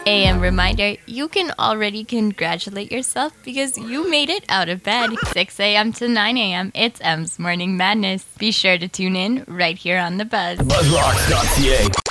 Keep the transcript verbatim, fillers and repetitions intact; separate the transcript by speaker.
Speaker 1: a m reminder, you can already congratulate yourself because you made it out of bed. six a m to nine a m, it's M's Morning Madness. Be sure to tune in right here on The Buzz.
Speaker 2: buzzrocks dot c a